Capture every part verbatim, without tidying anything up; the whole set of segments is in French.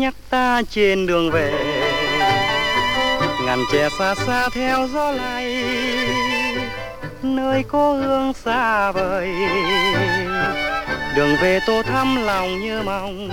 nhắc ta trên đường về ngàn trẻ xa xa theo gió lay nơi cố hương xa vời đường về tô thắm lòng nhớ mong.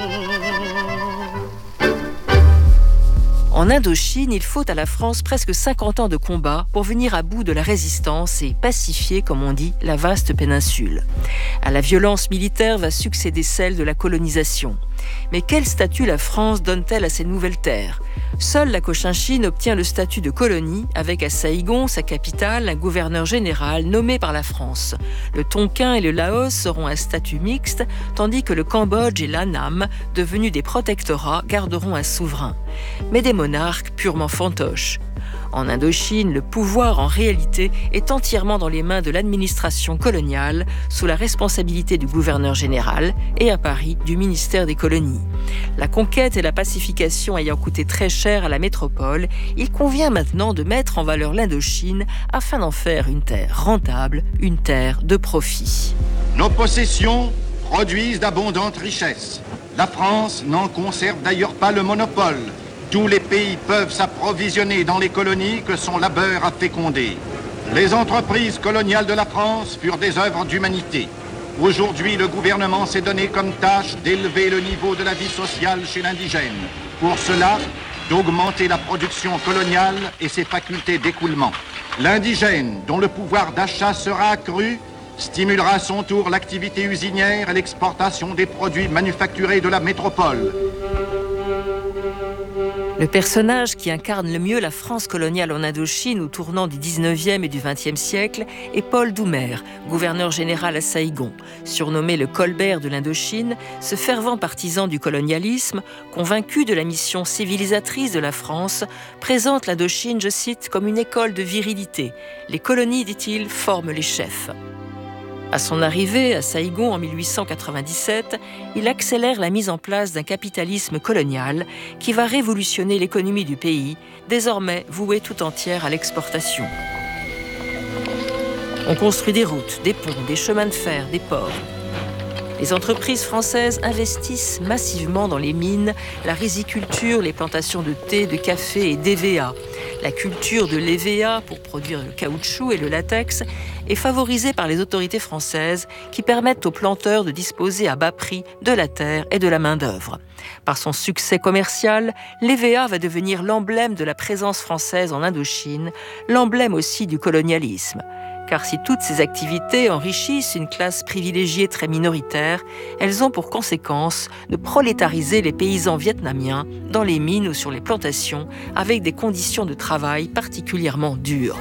En Indochine, il faut à la France presque cinquante ans de combat pour venir à bout de la résistance et pacifier, comme on dit, la vaste péninsule. À la violence militaire va succéder celle de la colonisation. Mais quel statut la France donne-t-elle à ces nouvelles terres ? Seule la Cochinchine obtient le statut de colonie, avec à Saïgon, sa capitale, un gouverneur général nommé par la France. Le Tonkin et le Laos auront un statut mixte, tandis que le Cambodge et l'Annam, devenus des protectorats, garderont un souverain. Mais des monarques purement fantoches. En Indochine, le pouvoir en réalité est entièrement dans les mains de l'administration coloniale, sous la responsabilité du gouverneur général et à Paris du ministère des colonies. La conquête et la pacification ayant coûté très cher à la métropole, il convient maintenant de mettre en valeur l'Indochine afin d'en faire une terre rentable, une terre de profit. Nos possessions produisent d'abondantes richesses. La France n'en conserve d'ailleurs pas le monopole. Tous les pays peuvent s'approvisionner dans les colonies que son labeur a fécondées. Les entreprises coloniales de la France furent des œuvres d'humanité. Aujourd'hui, le gouvernement s'est donné comme tâche d'élever le niveau de la vie sociale chez l'indigène. Pour cela, d'augmenter la production coloniale et ses facultés d'écoulement. L'indigène, dont le pouvoir d'achat sera accru, stimulera à son tour l'activité usinière et l'exportation des produits manufacturés de la métropole. Le personnage qui incarne le mieux la France coloniale en Indochine au tournant du dix-neuvième et du vingtième siècle est Paul Doumer, gouverneur général à Saïgon. Surnommé le Colbert de l'Indochine, ce fervent partisan du colonialisme, convaincu de la mission civilisatrice de la France, présente l'Indochine, je cite, comme une école de virilité. Les colonies, dit-il, forment les chefs. À son arrivée à Saïgon en mille huit cent quatre-vingt-dix-sept, il accélère la mise en place d'un capitalisme colonial qui va révolutionner l'économie du pays, désormais vouée tout entière à l'exportation. On construit des routes, des ponts, des chemins de fer, des ports. Les entreprises françaises investissent massivement dans les mines, la riziculture, les plantations de thé, de café et d'E V A. La culture de l'E V A pour produire le caoutchouc et le latex est favorisée par les autorités françaises qui permettent aux planteurs de disposer à bas prix de la terre et de la main-d'œuvre. Par son succès commercial, l'E V A va devenir l'emblème de la présence française en Indochine, l'emblème aussi du colonialisme. Car si toutes ces activités enrichissent une classe privilégiée très minoritaire, elles ont pour conséquence de prolétariser les paysans vietnamiens dans les mines ou sur les plantations avec des conditions de travail particulièrement dures.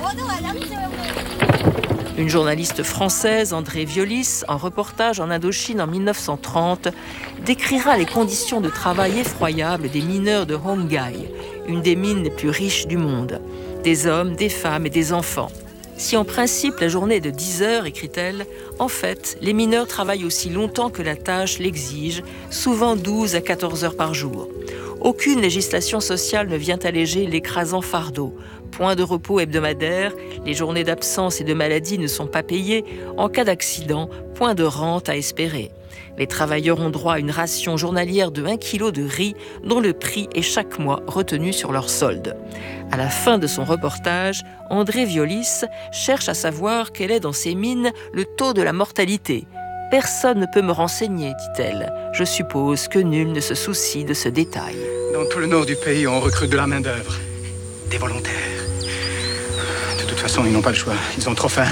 Une journaliste française, Andrée Violis, en reportage en Indochine en mille neuf cent trente, décrira les conditions de travail effroyables des mineurs de Hon Gai, une des mines les plus riches du monde. Des hommes, des femmes et des enfants. Si en principe la journée est de dix heures, écrit-elle, en fait, les mineurs travaillent aussi longtemps que la tâche l'exige, souvent douze à quatorze heures par jour. Aucune législation sociale ne vient alléger l'écrasant fardeau. Point de repos hebdomadaire, les journées d'absence et de maladie ne sont pas payées. En cas d'accident, point de rente à espérer. Les travailleurs ont droit à une ration journalière de un kilo de riz dont le prix est chaque mois retenu sur leur solde. À la fin de son reportage, Andrée Violis cherche à savoir quel est dans ces mines le taux de la mortalité. « Personne ne peut me renseigner, dit-elle. Je suppose que nul ne se soucie de ce détail. » Dans tout le nord du pays, on recrute de la main-d'œuvre. Des volontaires. De toute façon, ils n'ont pas le choix. Ils ont trop faim.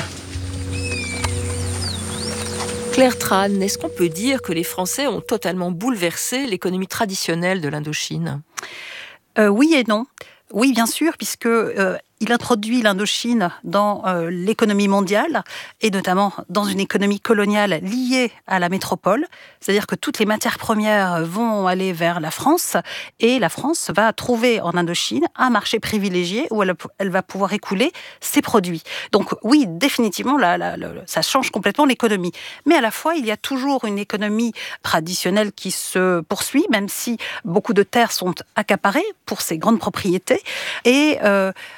Claire Tran, est-ce qu'on peut dire que les Français ont totalement bouleversé l'économie traditionnelle de l'Indochine ? euh, Oui et non. Oui, bien sûr, puisque euh, il introduit l'Indochine dans euh, l'économie mondiale et notamment dans une économie coloniale liée à la métropole. C'est-à-dire que toutes les matières premières vont aller vers la France et la France va trouver en Indochine un marché privilégié où elle, elle va pouvoir écouler ses produits. Donc oui, définitivement, là, là, là, ça change complètement l'économie. Mais à la fois, il y a toujours une économie traditionnelle qui se poursuit, même si beaucoup de terres sont accaparées pour ces grandes propriétés. Et euh,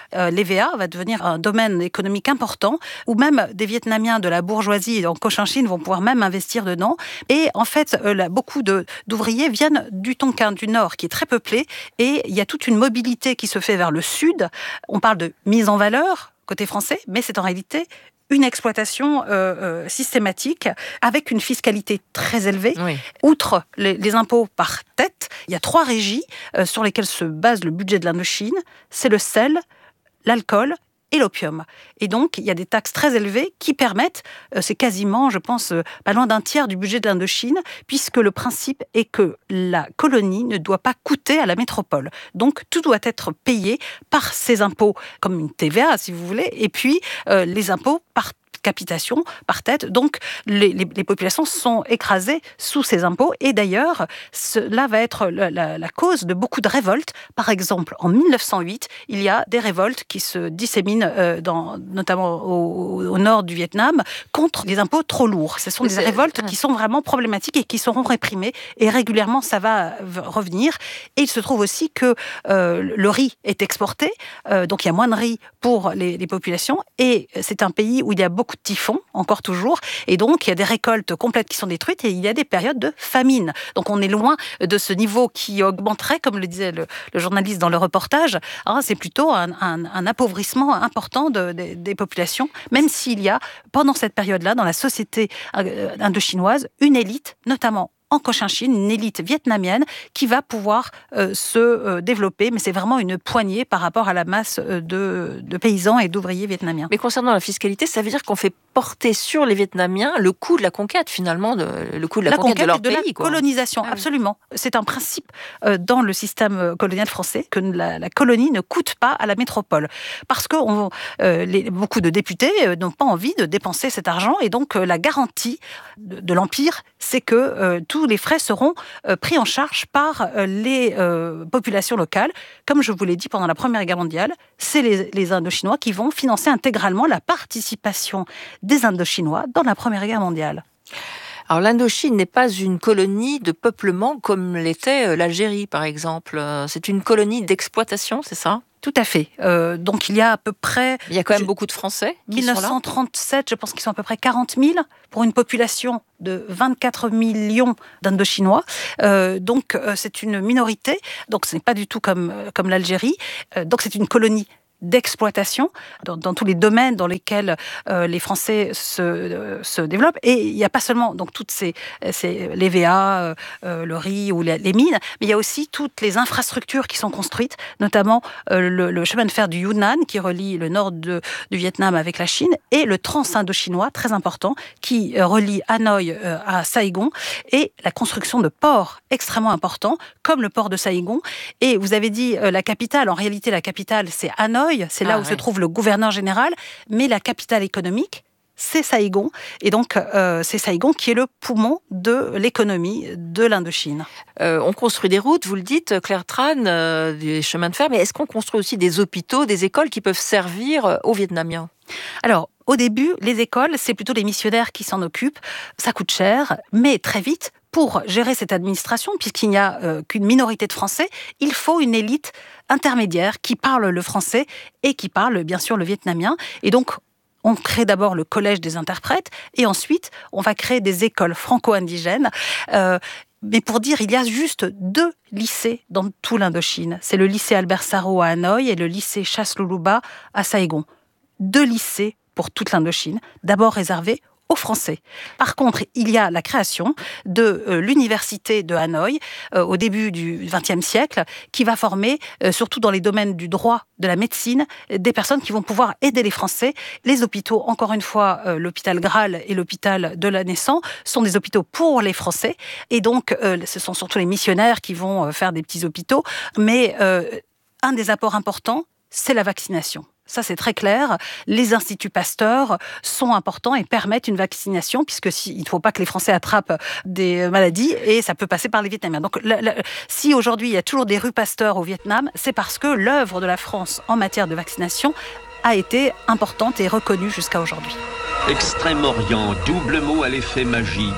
euh, l'E V A va devenir un domaine économique important, où même des Vietnamiens de la bourgeoisie en Cochinchine vont pouvoir même investir dedans. Et en fait, euh, là, beaucoup de, d'ouvriers viennent du Tonkin, du Nord, qui est très peuplé, et il y a toute une mobilité qui se fait vers le Sud. On parle de mise en valeur côté français, mais c'est en réalité une exploitation euh, euh, systématique avec une fiscalité très élevée. Oui. Outre les, les impôts par tête, il y a trois régies euh, sur lesquelles se base le budget de l'Indochine. C'est le sel, l'alcool et l'opium. Et donc, il y a des taxes très élevées qui permettent, euh, c'est quasiment, je pense, euh, pas loin d'un tiers du budget de l'Indochine, puisque le principe est que la colonie ne doit pas coûter à la métropole. Donc, tout doit être payé par ces impôts, comme une T V A, si vous voulez, et puis euh, les impôts par capitation par tête. Donc, les, les, les populations sont écrasées sous ces impôts. Et d'ailleurs, cela va être la, la, la cause de beaucoup de révoltes. Par exemple, en mille neuf cent huit, il y a des révoltes qui se disséminent, euh, dans, notamment au, au nord du Vietnam, contre les impôts trop lourds. Ce sont des C'est... révoltes qui sont vraiment problématiques et qui seront réprimées. Et régulièrement, ça va revenir. Et il se trouve aussi que euh, le riz est exporté. Euh, donc, il y a moins de riz pour les, les populations. Et c'est un pays où il y a beaucoup de typhons, encore toujours, et donc il y a des récoltes complètes qui sont détruites et il y a des périodes de famine. Donc on est loin de ce niveau qui augmenterait, comme le disait le, le journaliste dans le reportage. Hein, c'est plutôt un, un, un appauvrissement important de, de, des populations, même s'il y a, pendant cette période-là, dans la société indochinoise, une élite, notamment en Cochinchine, une élite vietnamienne qui va pouvoir euh, se euh, développer, mais c'est vraiment une poignée par rapport à la masse euh, de, de paysans et d'ouvriers vietnamiens. Mais concernant la fiscalité, ça veut dire qu'on fait porter sur les Vietnamiens le coût de la conquête, finalement, de, le coût de la, la conquête, conquête de leur et de pays. La quoi. colonisation, ah, absolument. Oui. C'est un principe euh, dans le système colonial français que la, la colonie ne coûte pas à la métropole. Parce que on, euh, les, beaucoup de députés euh, n'ont pas envie de dépenser cet argent et donc euh, la garantie de, de l'Empire, c'est que euh, tous les frais seront euh, pris en charge par euh, les euh, populations locales. Comme je vous l'ai dit pendant la Première Guerre mondiale, c'est les, les Indochinois qui vont financer intégralement la participation des Indochinois dans la Première Guerre mondiale. Alors l'Indochine n'est pas une colonie de peuplement comme l'était l'Algérie, par exemple. C'est une colonie d'exploitation, c'est ça ? Tout à fait. Euh, donc il y a à peu près... Il y a quand même je, beaucoup de Français qui dix-neuf cent trente-sept, je pense qu'ils sont à peu près quarante mille pour une population de vingt-quatre millions d'Indochinois. Euh, donc euh, c'est une minorité. Donc ce n'est pas du tout comme, comme l'Algérie. Euh, donc c'est une colonie d'exploitation dans, dans tous les domaines dans lesquels euh, les Français se, euh, se développent. Et il n'y a pas seulement donc toutes ces, ces l'E V A, euh, le riz ou les, les mines, mais il y a aussi toutes les infrastructures qui sont construites, notamment euh, le, le chemin de fer du Yunnan qui relie le nord de, du Vietnam avec la Chine et le trans-indochinois, très important, qui euh, relie Hanoï euh, à Saigon, et la construction de ports extrêmement importants, comme le port de Saigon. Et vous avez dit euh, la capitale, en réalité la capitale c'est Hanoï, c'est là ah, où ouais. se trouve le gouverneur général, mais la capitale économique, c'est Saigon. Et donc, euh, c'est Saigon qui est le poumon de l'économie de l'Indochine. Euh, on construit des routes, vous le dites, Claire Tran, euh, des chemins de fer, mais est-ce qu'on construit aussi des hôpitaux, des écoles qui peuvent servir aux Vietnamiens ? Alors, au début, les écoles, c'est plutôt les missionnaires qui s'en occupent. Ça coûte cher, mais très vite, pour gérer cette administration, puisqu'il n'y a euh, qu'une minorité de Français, il faut une élite intermédiaire qui parle le français et qui parle bien sûr le vietnamien. Et donc, on crée d'abord le collège des interprètes et ensuite, on va créer des écoles franco-indigènes. Euh, mais pour dire, il y a juste deux lycées dans tout l'Indochine. C'est le lycée Albert Sarraut à Hanoï et le lycée Chasluluba à Saigon. Deux lycées pour toute l'Indochine, d'abord réservés aux Français. Par contre, il y a la création de euh, l'université de Hanoï euh, au début du vingtième siècle, qui va former, euh, surtout dans les domaines du droit, de la médecine, des personnes qui vont pouvoir aider les Français. Les hôpitaux, encore une fois, euh, l'hôpital Graal et l'hôpital de la Naissance sont des hôpitaux pour les Français. Et donc, euh, ce sont surtout les missionnaires qui vont euh, faire des petits hôpitaux. Mais euh, un des apports importants, c'est la vaccination. Ça, c'est très clair. Les instituts Pasteur sont importants et permettent une vaccination, puisque si, il ne faut pas que les Français attrapent des maladies, et ça peut passer par les Vietnamiens. Donc, la, la, si aujourd'hui, il y a toujours des rues Pasteur au Vietnam, c'est parce que l'œuvre de la France en matière de vaccination a été importante et reconnue jusqu'à aujourd'hui. Extrême-Orient, double mot à l'effet magique.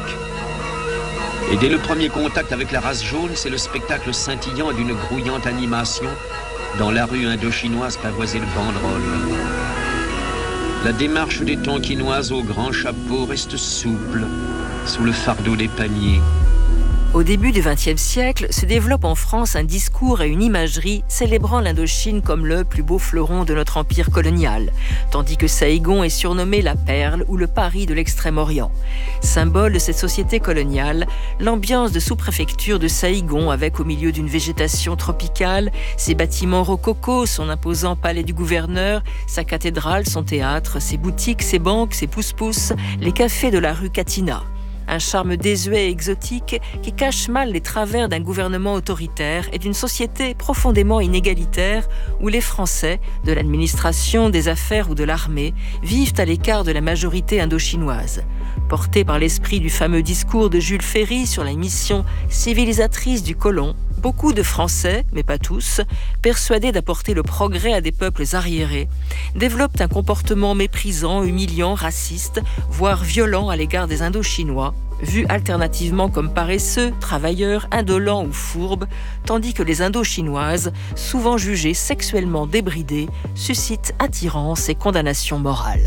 Et dès le premier contact avec la race jaune, c'est le spectacle scintillant d'une grouillante animation dans la rue indochinoise pavoisée de banderoles. La démarche des Tonkinoises au grand chapeau reste souple sous le fardeau des paniers. Au début du vingtième siècle, se développe en France un discours et une imagerie célébrant l'Indochine comme le plus beau fleuron de notre empire colonial, tandis que Saïgon est surnommé la perle ou le Paris de l'Extrême-Orient. Symbole de cette société coloniale, l'ambiance de sous-préfecture de Saïgon avec au milieu d'une végétation tropicale, ses bâtiments rococo, son imposant palais du gouverneur, sa cathédrale, son théâtre, ses boutiques, ses banques, ses pousse-pousse, les cafés de la rue Catina. Un charme désuet et exotique qui cache mal les travers d'un gouvernement autoritaire et d'une société profondément inégalitaire où les Français, de l'administration, des affaires ou de l'armée, vivent à l'écart de la majorité indochinoise. Porté par l'esprit du fameux discours de Jules Ferry sur la mission civilisatrice du colon, beaucoup de Français, mais pas tous, persuadés d'apporter le progrès à des peuples arriérés, développent un comportement méprisant, humiliant, raciste, voire violent à l'égard des Indochinois, vus alternativement comme paresseux, travailleurs, indolents ou fourbes, tandis que les Indochinoises, souvent jugées sexuellement débridées, suscitent attirance et condamnation morale.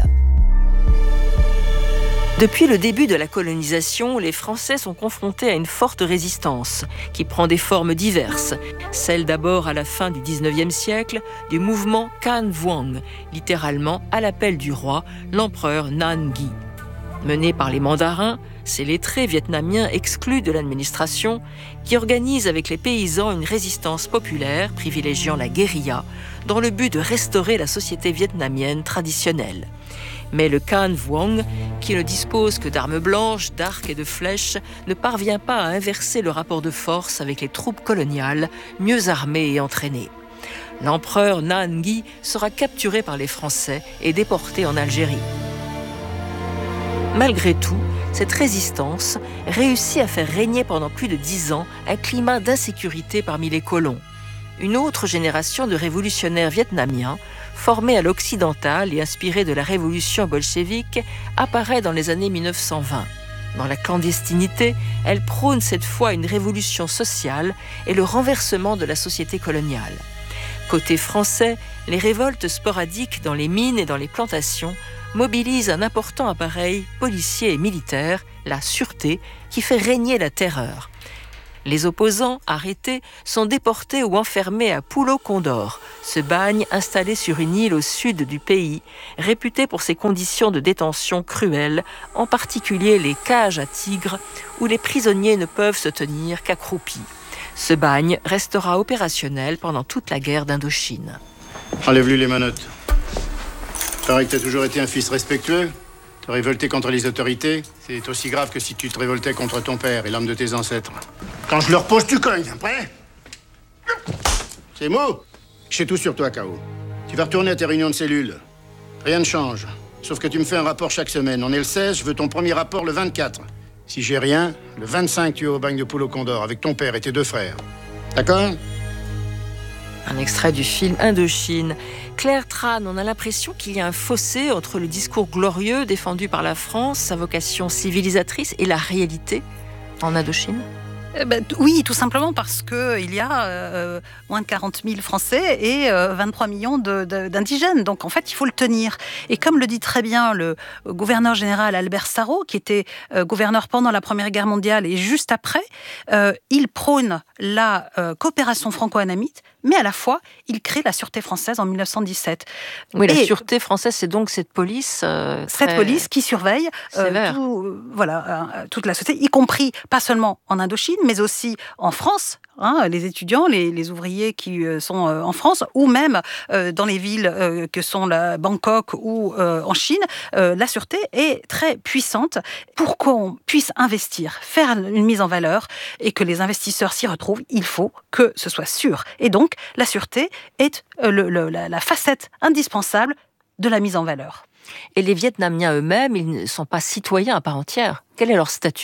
Depuis le début de la colonisation, les Français sont confrontés à une forte résistance qui prend des formes diverses. Celle d'abord à la fin du dix-neuvième siècle du mouvement Can Vuong, littéralement à l'appel du roi, l'empereur Nan Ghi. Mené par les mandarins, ces lettrés vietnamiens exclus de l'administration, qui organisent avec les paysans une résistance populaire privilégiant la guérilla dans le but de restaurer la société vietnamienne traditionnelle. Mais le Can Vuong, qui ne dispose que d'armes blanches, d'arcs et de flèches, ne parvient pas à inverser le rapport de force avec les troupes coloniales, mieux armées et entraînées. L'empereur Nan Ghi sera capturé par les Français et déporté en Algérie. Malgré tout, cette résistance réussit à faire régner pendant plus de dix ans un climat d'insécurité parmi les colons. Une autre génération de révolutionnaires vietnamiens, formée à l'occidental et inspirée de la révolution bolchevique, apparaît dans les années mille neuf cent vingt. Dans la clandestinité, elle prône cette fois une révolution sociale et le renversement de la société coloniale. Côté français, les révoltes sporadiques dans les mines et dans les plantations mobilisent un important appareil policier et militaire, la sûreté, qui fait régner la terreur. Les opposants, arrêtés, sont déportés ou enfermés à Pulo-Condor, ce bagne installé sur une île au sud du pays, réputé pour ses conditions de détention cruelles, en particulier les cages à tigres, où les prisonniers ne peuvent se tenir qu'accroupis. Ce bagne restera opérationnel pendant toute la guerre d'Indochine. Enlève-lui les menottes. Paraît que t'as toujours été un fils respectueux. Te révolter contre les autorités, c'est aussi grave que si tu te révoltais contre ton père et l'âme de tes ancêtres. Quand je le repose, tu cognes, prêt? C'est mot. Je sais tout sur toi, K O. Tu vas retourner à tes réunions de cellules. Rien ne change. Sauf que tu me fais un rapport chaque semaine. On est le seize, je veux ton premier rapport le vingt-quatre. Si j'ai rien, le vingt-cinq, tu es au bagne de Pulo-Condor avec ton père et tes deux frères. D'accord? Un extrait du film Indochine. Claire Tran, on a l'impression qu'il y a un fossé entre le discours glorieux défendu par la France, sa vocation civilisatrice, et la réalité en Indochine. Eh ben, oui, tout simplement parce qu'il y a euh, moins de quarante mille Français et euh, vingt-trois millions de, de, d'indigènes. Donc, en fait, il faut le tenir. Et comme le dit très bien le gouverneur général Albert Sarraut, qui était euh, gouverneur pendant la Première Guerre mondiale et juste après, euh, il prône la euh, coopération franco-annamite, mais à la fois, il crée la Sûreté française en mille neuf cent dix-sept. Oui, la et Sûreté française, c'est donc cette police... Euh, cette très... police qui surveille euh, tout, euh, voilà, euh, toute la société, y compris, pas seulement en Indochine, mais aussi en France, hein, les étudiants, les, les ouvriers qui euh, sont euh, en France, ou même euh, dans les villes euh, que sont la Bangkok ou euh, en Chine, euh, la sûreté est très puissante pour qu'on puisse investir, faire une mise en valeur et que les investisseurs s'y retrouvent. Il faut que ce soit sûr. Et donc, la sûreté est euh, le, le, la, la facette indispensable de la mise en valeur. Et les Vietnamiens eux-mêmes, ils ne sont pas citoyens à part entière. Quel est leur statut ?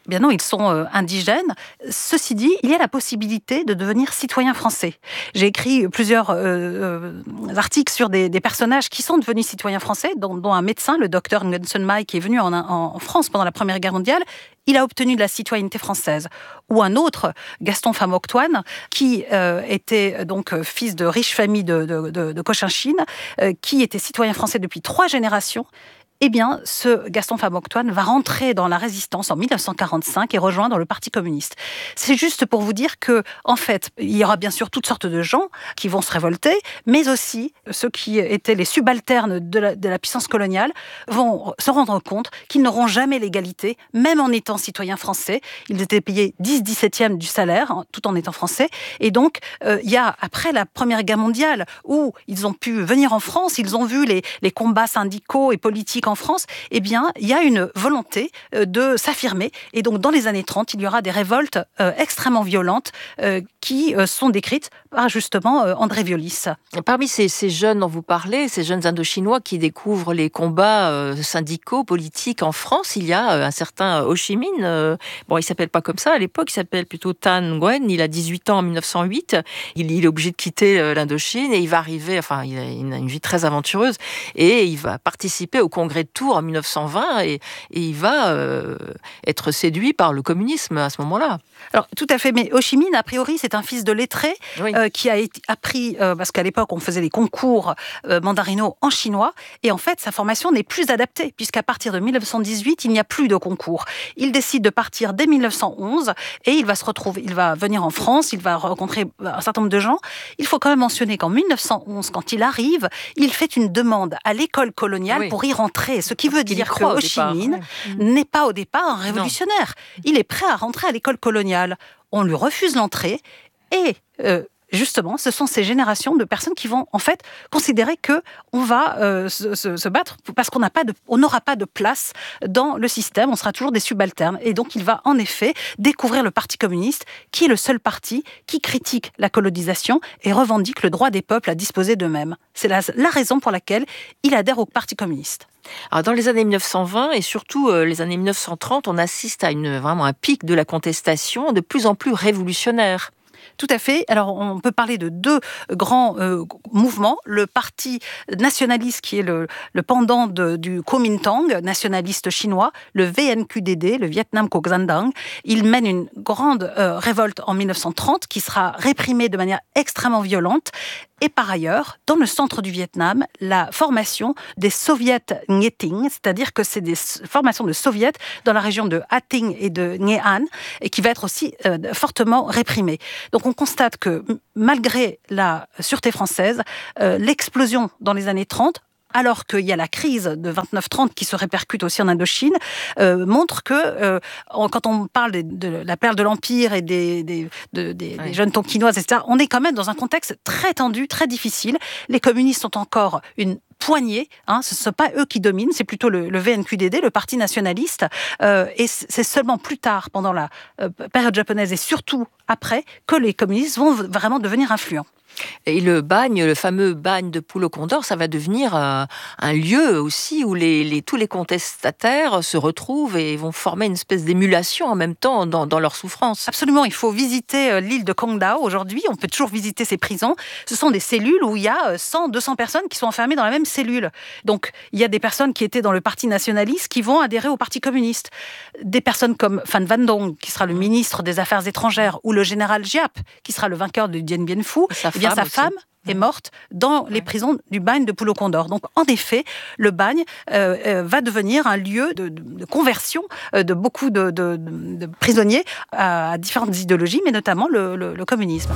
Eh bien non, ils sont euh, indigènes. Ceci dit, il y a la possibilité de devenir citoyen français. J'ai écrit plusieurs euh, euh, articles sur des, des personnages qui sont devenus citoyens français, dont, dont un médecin, le docteur Nguyen Mai, qui est venu en, en France pendant la Première Guerre mondiale. Il a obtenu de la citoyenneté française. Ou un autre, Gaston Famoctoine, qui euh, était donc euh, fils de riches familles de, de, de, de Cochinchine, euh, qui était citoyen français depuis trois générations. Eh bien, ce Gaston Famoctoine va rentrer dans la résistance en mille neuf cent quarante-cinq et rejoindre le Parti communiste. C'est juste pour vous dire que, en fait, il y aura bien sûr toutes sortes de gens qui vont se révolter, mais aussi ceux qui étaient les subalternes de la, de la puissance coloniale vont se rendre compte qu'ils n'auront jamais l'égalité, même en étant citoyens français. Ils étaient payés dix dix-septièmes du salaire, hein, tout en étant français. Et donc, euh, il y a, après la Première Guerre mondiale, où ils ont pu venir en France, ils ont vu les, les combats syndicaux et politiques en France, eh bien, il y a une volonté de s'affirmer. Et donc, dans les années trente, il y aura des révoltes euh, extrêmement violentes euh, qui euh, sont décrites par, justement, euh, André Violis. Parmi ces, ces jeunes dont vous parlez, ces jeunes Indochinois qui découvrent les combats euh, syndicaux, politiques en France, il y a euh, un certain Ho Chi Minh. Euh, bon, il ne s'appelle pas comme ça à l'époque, il s'appelle plutôt Tan Nguyen. Il a dix-huit ans en mille neuf cent huit. Il, il est obligé de quitter euh, l'Indochine et il va arriver, enfin, il a, il a une vie très aventureuse et il va participer au congrès de Tours en mille neuf cent vingt et, et il va euh, être séduit par le communisme à ce moment-là. Alors, tout à fait, mais Ho Chi Minh, a priori, c'est un fils de lettré oui. euh, qui a été, appris, euh, parce qu'à l'époque, on faisait les concours euh, mandarinaux en chinois, et en fait, sa formation n'est plus adaptée, puisqu'à partir de mille neuf cent dix-huit, il n'y a plus de concours. Il décide de partir dès mille neuf cent onze, et il va se retrouver, il va venir en France, il va rencontrer un certain nombre de gens. Il faut quand même mentionner qu'en mille neuf cent onze, quand il arrive, il fait une demande à l'école coloniale oui. pour y rentrer, ce qui veut dire que Ho Chi Minh ouais. n'est pas au départ un révolutionnaire. Non. Il est prêt à rentrer à l'école coloniale. On lui refuse l'entrée et euh, justement, ce sont ces générations de personnes qui vont en fait considérer que on va euh, se, se, se battre parce qu'on n'a pas de, on n'aura pas de place dans le système. On sera toujours des subalternes et donc il va en effet découvrir le Parti communiste, qui est le seul parti qui critique la colonisation et revendique le droit des peuples à disposer d'eux-mêmes. C'est la, la raison pour laquelle il adhère au Parti communiste. Alors, dans les années mille neuf cent vingt et surtout euh, les années mille neuf cent trente, on assiste à une, vraiment un pic de la contestation de plus en plus révolutionnaire. Tout à fait. Alors, on peut parler de deux grands euh, mouvements. Le parti nationaliste, qui est le, le pendant de, du Kuomintang, nationaliste chinois, le V N Q D D, le Vietnam Co Gian Dang. Il mène une grande euh, révolte en mille neuf cent trente qui sera réprimée de manière extrêmement violente. Et par ailleurs, dans le centre du Vietnam, la formation des soviets Nghệ Tĩnh, c'est-à-dire que c'est des formations de soviets dans la région de Ha Tinh et de Nghệ An, et qui va être aussi euh, fortement réprimée. Donc on constate que malgré la sûreté française, euh, l'explosion dans les années trente, alors qu'il y a la crise de vingt-neuf trente qui se répercute aussi en Indochine, euh, montre que euh, quand on parle de, de la perle de l'Empire et des, des, de, des, oui. des jeunes tonkinoises, et cetera, on est quand même dans un contexte très tendu, très difficile. Les communistes sont encore une poignée, hein, ce ne sont pas eux qui dominent, c'est plutôt le, le V N Q D D, le parti nationaliste, euh, et c'est seulement plus tard, pendant la euh, période japonaise et surtout après, que les communistes vont vraiment devenir influents. Et le bagne, le fameux bagne de Pulo Condor, ça va devenir euh, un lieu aussi où les, les, tous les contestataires se retrouvent et vont former une espèce d'émulation en même temps dans, dans leur souffrance. Absolument, il faut visiter euh, l'île de Kong Dao aujourd'hui, on peut toujours visiter ces prisons. Ce sont des cellules où il y a cent, deux cents personnes qui sont enfermées dans la même cellule. Donc il y a des personnes qui étaient dans le parti nationaliste qui vont adhérer au parti communiste. Des personnes comme Phan Van Dong, qui sera le ministre des Affaires étrangères, ou le général Giap, qui sera le vainqueur de Dien Bien Phu, eh bien, sa aussi. femme est morte dans ouais. les prisons du bagne de Pulo Condor. Donc, en effet, le bagne euh, euh, va devenir un lieu de, de, de conversion euh, de beaucoup de, de, de prisonniers à, à différentes idéologies, mais notamment le, le, le communisme.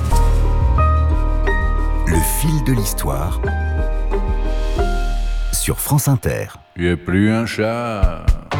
Le fil de l'histoire sur France Inter. Il n'y a plus un chat